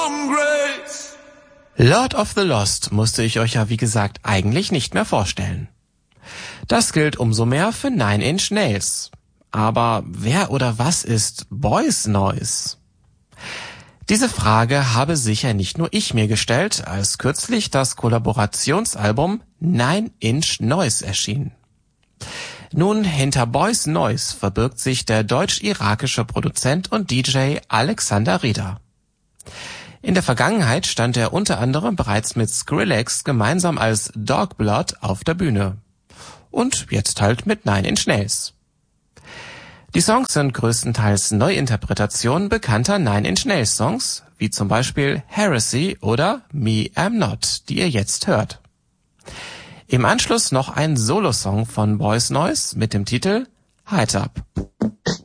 Lord of the Lost musste ich euch ja wie gesagt eigentlich nicht mehr vorstellen. Das gilt umso mehr für Nine Inch Nails. Aber wer oder was ist Boys Noize? Diese Frage habe sicher nicht nur ich mir gestellt, als kürzlich das Kollaborationsalbum Nine Inch Noise erschien. Nun, hinter Boys Noize verbirgt sich der deutsch-irakische Produzent und DJ Alexander Rieder. In der Vergangenheit stand er unter anderem bereits mit Skrillex gemeinsam als Dogblood auf der Bühne. Und jetzt halt mit Nine Inch Nails. Die Songs sind größtenteils Neuinterpretationen bekannter Nine Inch Nails Songs, wie zum Beispiel Heresy oder Me Am Not, die ihr jetzt hört. Im Anschluss noch ein Solosong von Boys Noize mit dem Titel Height Up.